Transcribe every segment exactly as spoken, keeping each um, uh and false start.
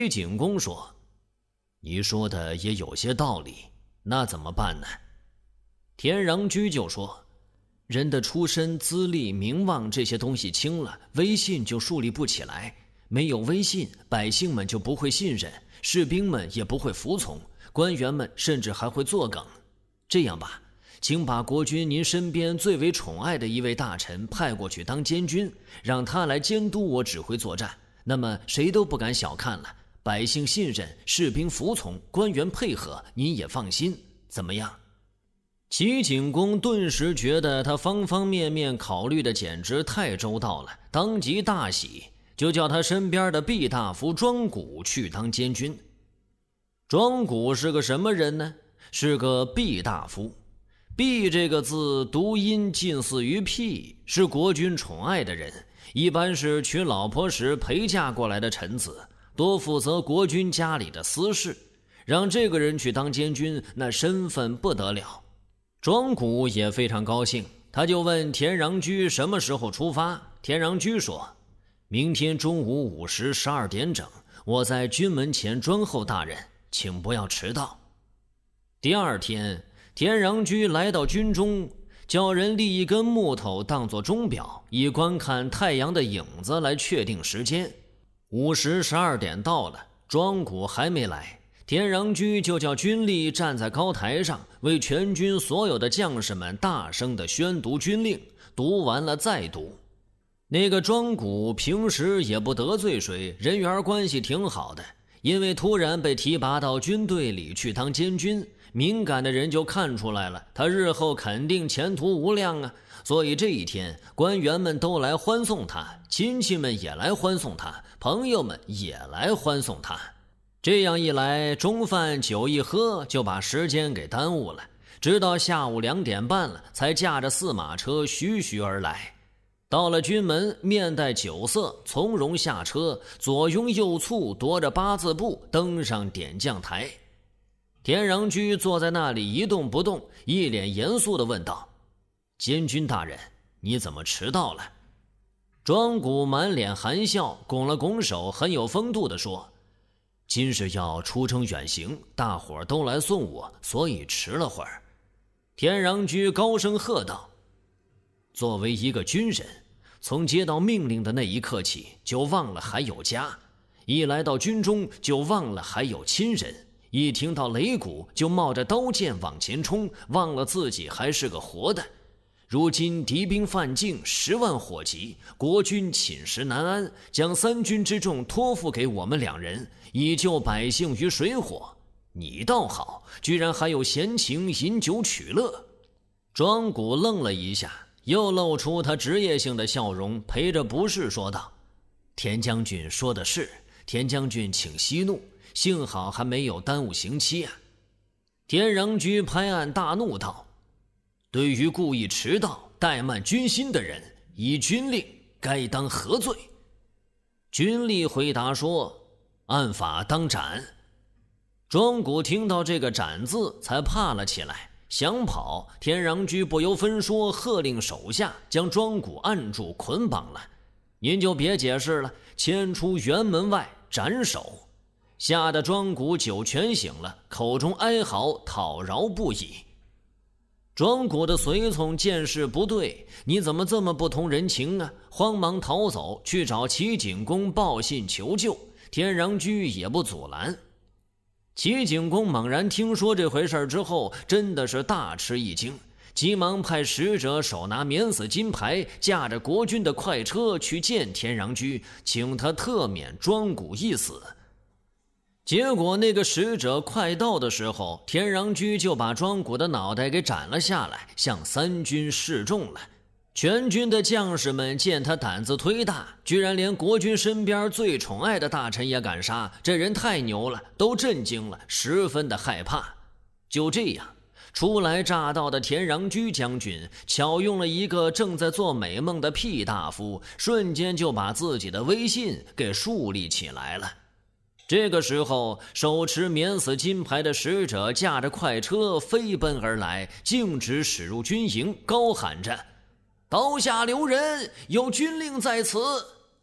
景公说：“你说的也有些道理，那怎么办呢？”田穰苴就说：“人的出身、资历、名望这些东西轻了，威信就树立不起来。没有威信，百姓们就不会信任，士兵们也不会服从，官员们甚至还会作梗。这样吧，请把国君您身边最为宠爱的一位大臣派过去当监军，让他来监督我指挥作战。那么谁都不敢小看了，百姓信任，士兵服从，官员配合，您也放心，怎么样？”齐景公顿时觉得他方方面面考虑的简直太周到了，当即大喜，就叫他身边的毕大夫庄贾去当监军。庄贾是个什么人呢？是个毕大夫。毕这个字读音近似于辟，是国君宠爱的人，一般是娶老婆时陪嫁过来的臣子，多负责国君家里的私事。让这个人去当监军，那身份不得了。庄贾也非常高兴，他就问田穰苴什么时候出发。田穰苴说：“明天中午午时十二点整，我在军门前专候大人，请不要迟到。”第二天，田穰苴来到军中，叫人立一根木头当作钟表，以观看太阳的影子来确定时间。午时十二点到了，庄贾还没来，田穰苴就叫军吏站在高台上，为全军所有的将士们大声地宣读军令，读完了再读。那个庄贾平时也不得罪谁，人缘关系挺好的，因为突然被提拔到军队里去当监军，敏感的人就看出来了，他日后肯定前途无量啊。所以这一天，官员们都来欢送他，亲戚们也来欢送他，朋友们也来欢送他。这样一来，中饭酒一喝，就把时间给耽误了，直到下午两点半了，才驾着四马车徐徐而来。到了军门，面带酒色，从容下车，左拥右簇，踱着八字步登上点将台。田穰苴坐在那里一动不动，一脸严肃地问道：“监军大人，你怎么迟到了？”庄贾满脸含笑，拱了拱手，很有风度地说：“今日要出征远行，大伙儿都来送我，所以迟了会儿。”田穰苴高声喝道：“作为一个军人，从接到命令的那一刻起，就忘了还有家；一来到军中，就忘了还有亲人；一听到擂鼓，就冒着刀剑往前冲，忘了自己还是个活的。如今敌兵犯境，十万火急，国军寝食难安，将三军之众托付给我们两人，以救百姓于水火。你倒好，居然还有闲情饮酒取乐。”庄贾愣了一下，又露出他职业性的笑容，陪着不适说道：“田将军说的是，田将军请息怒，幸好还没有耽误刑期啊。”田穰苴拍案大怒道：“对于故意迟到、怠慢军心的人，依军令该当何罪？”军吏回答说：“按法当斩。”庄贾听到这个斩字才怕了起来，想跑，田穰苴不由分说，喝令手下将庄贾按住捆绑了。您就别解释了，牵出辕门外斩首。吓得庄贾酒全醒了，口中哀嚎讨饶不已。庄贾的随从见势不对，你怎么这么不通人情啊？慌忙逃走，去找齐景公报信求救，田穰苴也不阻拦。齐景公猛然听说这回事之后，真的是大吃一惊，急忙派使者手拿免死金牌，驾着国军的快车去见田穰苴，请他特免庄贾一死。结果那个使者快到的时候，田穰苴就把庄贾的脑袋给斩了下来，向三军示众了。全军的将士们见他胆子忒大，居然连国君身边最宠爱的大臣也敢杀，这人太牛了，都震惊了，十分的害怕。就这样，初来乍到的田穰苴将军巧用了一个正在做美梦的屁大夫，瞬间就把自己的威信给树立起来了。这个时候，手持免死金牌的使者驾着快车飞奔而来，径直驶入军营，高喊着：“刀下留人，有军令在此。”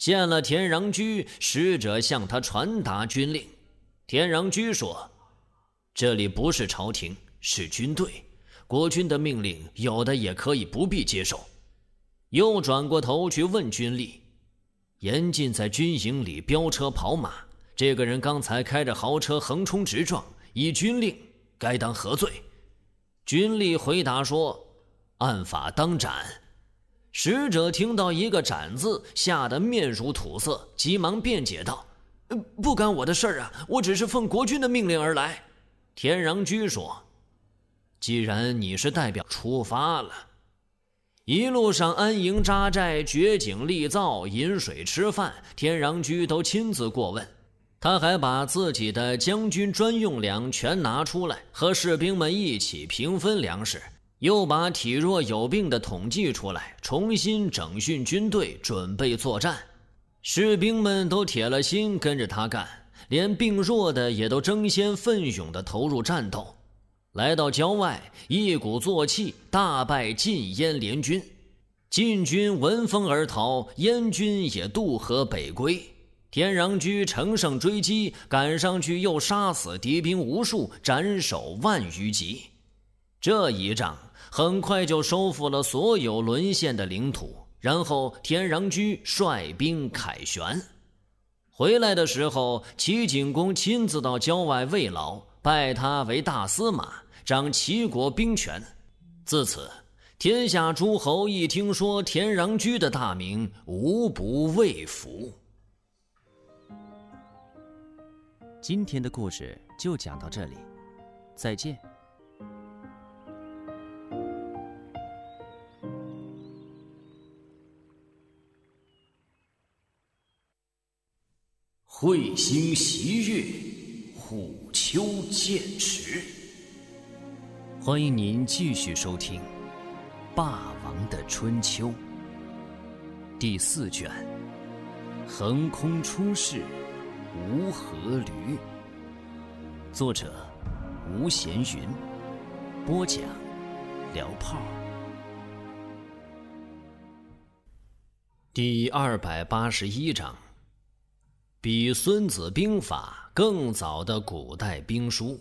见了田穰苴，使者向他传达军令。田穰苴说：“这里不是朝廷，是军队，国君的命令有的也可以不必接受。”又转过头去问军吏：“严禁在军营里飙车跑马，这个人刚才开着豪车横冲直撞，依军令该当何罪？”军吏回答说：“按法当斩。”使者听到一个斩字，吓得面如土色，急忙辩解道：“不干我的事儿啊，我只是奉国君的命令而来。”田穰苴说：“既然你是代表，出发了。”一路上安营扎寨、掘井立灶、饮水吃饭，田穰苴都亲自过问。他还把自己的将军专用粮全拿出来，和士兵们一起平分粮食，又把体弱有病的统计出来，重新整训军队，准备作战。士兵们都铁了心跟着他干，连病弱的也都争先奋勇地投入战斗。来到郊外，一鼓作气大败晋燕联军。晋军闻风而逃，燕军也渡河北归。田穰苴乘胜追击，赶上去又杀死敌兵无数，斩首万余级。这一仗很快就收复了所有沦陷的领土，然后田穰苴率兵凯旋。回来的时候，齐景公亲自到郊外慰劳，拜他为大司马，掌齐国兵权。自此，天下诸侯一听说田穰苴的大名，无不畏服。 今天的故事就讲到这里，再见。 彗星袭月，虎丘剑池。 欢迎您继续收听《霸王的春秋》第四卷：横空出世，无阖闾。作者：吴闲云，播讲：聊炮。 第二百八十一章，比《孙子兵法》更早的古代兵书。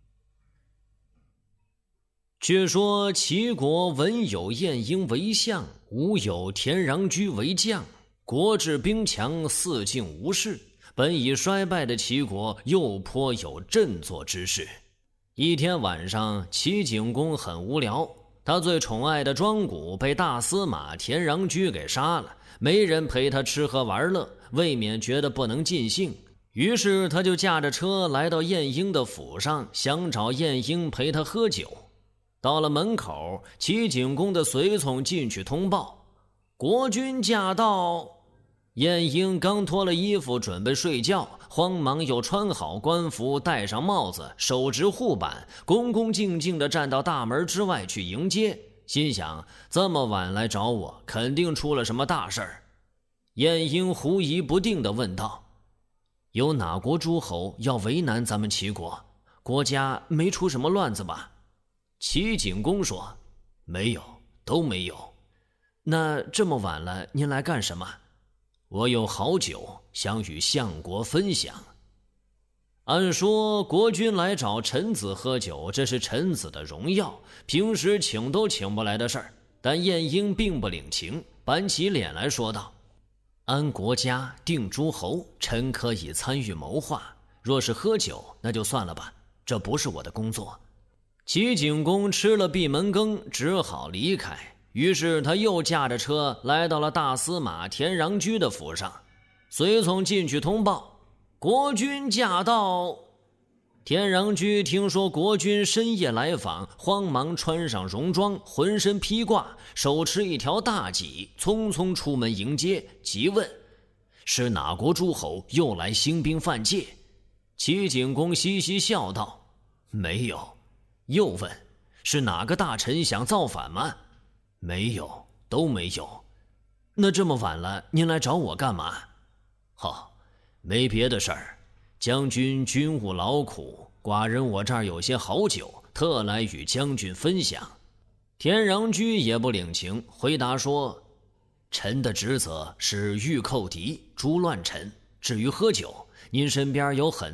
却说齐国文有晏婴为相，武有田穰苴为将，国治兵强，四境无事。本已衰败的齐国又颇有振作之势。一天晚上，齐景公很无聊，他最宠爱的庄谷被大司马田穰苴给杀了，没人陪他吃喝玩乐，未免觉得不能尽兴。于是他就驾着车来到晏婴的府上，想找晏婴陪他喝酒。到了门口，齐景公的随从进去通报：“国君驾到。”晏婴刚脱了衣服准备睡觉，慌忙又穿好官服，戴上帽子，手执护板，恭恭敬敬地站到大门之外去迎接，心想这么晚来找我，肯定出了什么大事儿。晏婴狐疑不定地问道：“有哪国诸侯要为难咱们齐国？国家没出什么乱子吧？”齐景公说：“没有，都没有。”“那这么晚了，您来干什么？”“我有好酒，想与相国分享。”按说国君来找臣子喝酒，这是臣子的荣耀，平时请都请不来的事儿。但晏婴并不领情，板起脸来说道：“安国家，定诸侯，臣可以参与谋划。若是喝酒，那就算了吧，这不是我的工作。”齐景公吃了闭门羹，只好离开。于是他又驾着车来到了大司马田穰苴的府上，随从进去通报：“国君驾到。”田穰苴听说国君深夜来访，慌忙穿上戎装，浑身披挂，手持一条大戟，匆匆出门迎接，急问：“是哪国诸侯又来兴兵犯界？”齐景公嘻嘻笑道：“没有。”又问：“是哪个大臣想造反吗？”“没有，都没有。”“那这么晚了，您来找我干嘛？”“好，没别的事儿。将军军务劳苦，寡人我这儿有些好酒，特来与将军分享。”田穰苴也不领情，回答说：“ 臣的职责是御寇敌，诛乱臣。至于喝酒，您身边有很